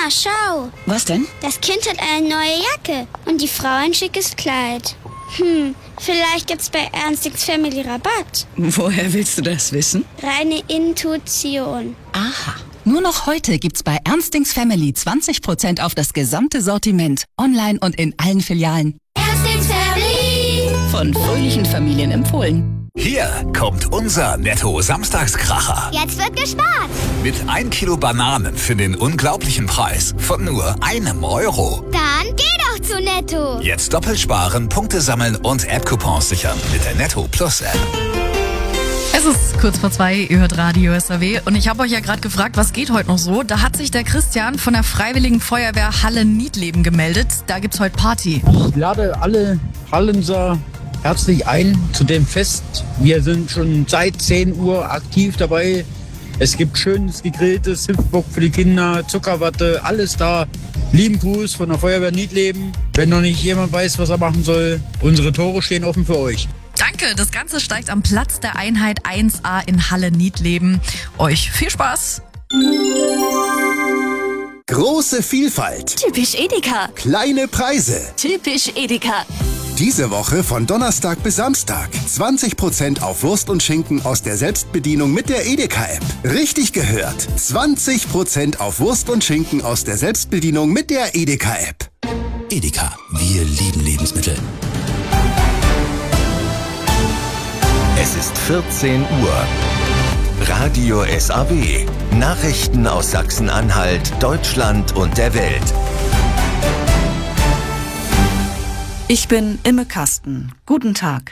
Mama, schau. Was denn? Das Kind hat eine neue Jacke und die Frau ein schickes Kleid. Vielleicht gibt's bei Ernstings Family Rabatt. Woher willst du das wissen? Reine Intuition. Aha. Nur noch heute gibt's bei Ernstings Family 20% auf das gesamte Sortiment. Online und in allen Filialen. Ernstings Family. Von fröhlichen Familien empfohlen. Hier kommt unser Netto-Samstagskracher. Jetzt wird gespart. Mit 1 Kilo Bananen für den unglaublichen Preis von nur €1. Dann geh doch zu Netto. Jetzt doppelt sparen, Punkte sammeln und App-Coupons sichern mit der Netto Plus App. Es ist kurz vor 2, ihr hört Radio SAW und ich habe euch ja gerade gefragt, was geht heute noch so? Da hat sich der Christian von der Freiwilligen Feuerwehr Halle-Niedleben gemeldet. Da gibt's heute Party. Ich lade alle Hallenser herzlich ein zu dem Fest. Wir sind schon seit 10 Uhr aktiv dabei. Es gibt schönes gegrilltes Hüpfbock für die Kinder, Zuckerwatte, alles da. Lieben Gruß von der Feuerwehr Niedleben. Wenn noch nicht jemand weiß, was er machen soll, unsere Tore stehen offen für euch. Danke, das Ganze steigt am Platz der Einheit 1A in Halle-Niedleben. Euch viel Spaß! Große Vielfalt. Typisch Edeka. Kleine Preise. Typisch Edeka. Diese Woche von Donnerstag bis Samstag. 20% auf Wurst und Schinken aus der Selbstbedienung mit der Edeka-App. Richtig gehört. 20% auf Wurst und Schinken aus der Selbstbedienung mit der Edeka-App. Edeka, wir lieben Lebensmittel. Es ist 14 Uhr. Radio SAW. Nachrichten aus Sachsen-Anhalt, Deutschland und der Welt. Ich bin Imme Kasten. Guten Tag.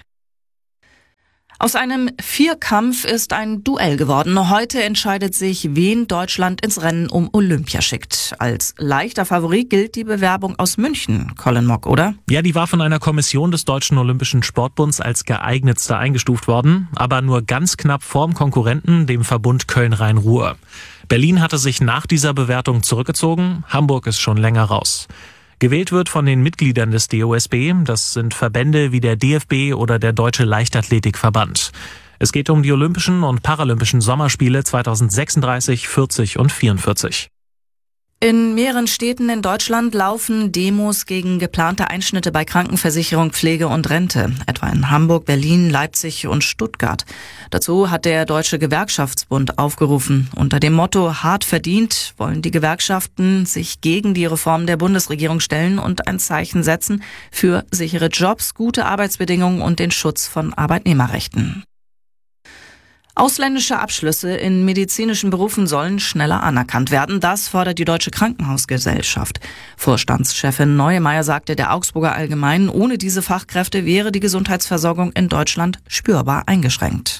Aus einem Vierkampf ist ein Duell geworden. Heute entscheidet sich, wen Deutschland ins Rennen um Olympia schickt. Als leichter Favorit gilt die Bewerbung aus München. Colin Mock, oder? Ja, die war von einer Kommission des Deutschen Olympischen Sportbunds als geeignetste eingestuft worden, aber nur ganz knapp vorm Konkurrenten, dem Verbund Köln-Rhein-Ruhr. Berlin hatte sich nach dieser Bewertung zurückgezogen, Hamburg ist schon länger raus. Gewählt wird von den Mitgliedern des DOSB, das sind Verbände wie der DFB oder der Deutsche Leichtathletikverband. Es geht um die Olympischen und Paralympischen Sommerspiele 2036, 40 und 44. In mehreren Städten in Deutschland laufen Demos gegen geplante Einschnitte bei Krankenversicherung, Pflege und Rente, etwa in Hamburg, Berlin, Leipzig und Stuttgart. Dazu hat der Deutsche Gewerkschaftsbund aufgerufen. Unter dem Motto Hart verdient wollen die Gewerkschaften sich gegen die Reform der Bundesregierung stellen und ein Zeichen setzen für sichere Jobs, gute Arbeitsbedingungen und den Schutz von Arbeitnehmerrechten. Ausländische Abschlüsse in medizinischen Berufen sollen schneller anerkannt werden. Das fordert die Deutsche Krankenhausgesellschaft. Vorstandschefin Neumeyer sagte der Augsburger Allgemeinen, ohne diese Fachkräfte wäre die Gesundheitsversorgung in Deutschland spürbar eingeschränkt.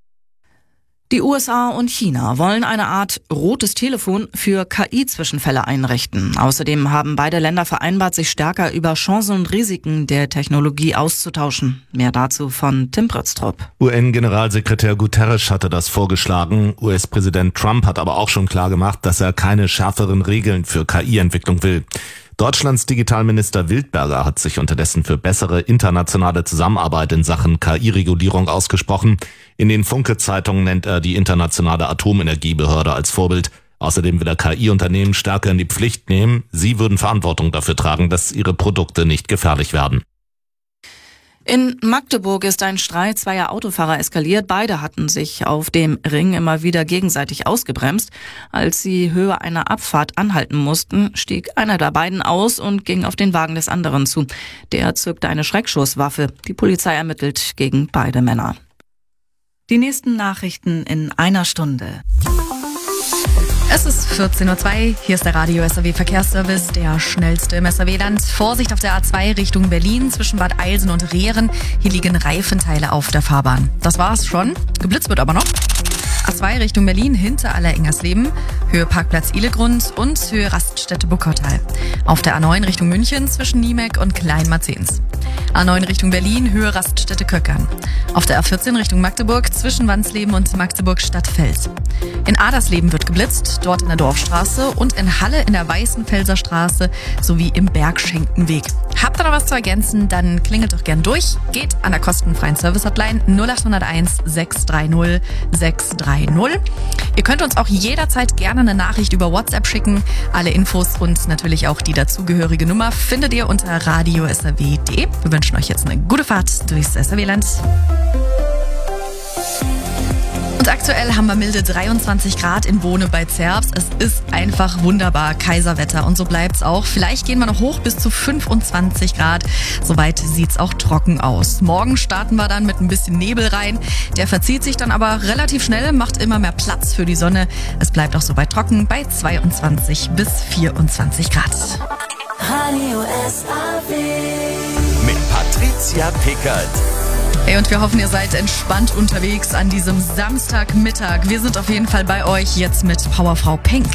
Die USA und China wollen eine Art rotes Telefon für KI-Zwischenfälle einrichten. Außerdem haben beide Länder vereinbart, sich stärker über Chancen und Risiken der Technologie auszutauschen. Mehr dazu von Tim Prötztrup. UN-Generalsekretär Guterres hatte das vorgeschlagen. US-Präsident Trump hat aber auch schon klargemacht, dass er keine schärferen Regeln für KI-Entwicklung will. Deutschlands Digitalminister Wildberger hat sich unterdessen für bessere internationale Zusammenarbeit in Sachen KI-Regulierung ausgesprochen. In den Funke-Zeitungen nennt er die internationale Atomenergiebehörde als Vorbild. Außerdem will er KI-Unternehmen stärker in die Pflicht nehmen. Sie würden Verantwortung dafür tragen, dass ihre Produkte nicht gefährlich werden. In Magdeburg ist ein Streit zweier Autofahrer eskaliert. Beide hatten sich auf dem Ring immer wieder gegenseitig ausgebremst. Als sie Höhe einer Abfahrt anhalten mussten, stieg einer der beiden aus und ging auf den Wagen des anderen zu. Der zückte eine Schreckschusswaffe. Die Polizei ermittelt gegen beide Männer. Die nächsten Nachrichten in einer Stunde. Es ist 14:02 Uhr, hier ist der Radio SAW Verkehrsservice, der schnellste im SAW-Land. Vorsicht auf der A2 Richtung Berlin zwischen Bad Eilsen und Rehren. Hier liegen Reifenteile auf der Fahrbahn. Das war's schon. Geblitzt wird aber noch. A2 Richtung Berlin hinter Aller-Ingersleben, Höhe Parkplatz Ihlegrund und Höhe Raststätte Buckautal. Auf der A9 Richtung München zwischen Niemek und Kleinmarzens. A9 Richtung Berlin, Höhe Raststätte Köckern. Auf der A14 Richtung Magdeburg zwischen Wansleben und Magdeburg Stadtfels. In Adersleben wird geblitzt, dort in der Dorfstraße und in Halle in der Weißenfelser Straße sowie im Bergschenkenweg. Habt ihr noch was zu ergänzen, dann klingelt doch gern durch. Geht an der kostenfreien Service-Hotline 0801 630 630. Ihr könnt uns auch jederzeit gerne eine Nachricht über WhatsApp schicken. Alle Infos und natürlich auch die dazugehörige Nummer findet ihr unter radio.srw.de. Wir wünschen euch jetzt eine gute Fahrt durchs SRW-Land. Und aktuell haben wir milde 23 Grad in Bohne bei Zerbst. Es ist einfach wunderbar, Kaiserwetter. Und so bleibt's auch. Vielleicht gehen wir noch hoch bis zu 25 Grad. Soweit sieht's auch trocken aus. Morgen starten wir dann mit ein bisschen Nebel rein. Der verzieht sich dann aber relativ schnell, macht immer mehr Platz für die Sonne. Es bleibt auch soweit trocken bei 22 bis 24 Grad. Radio SRW. Mit Patricia Pickert. Hey, und wir hoffen, ihr seid entspannt unterwegs an diesem Samstagmittag. Wir sind auf jeden Fall bei euch jetzt mit Powerfrau Pink.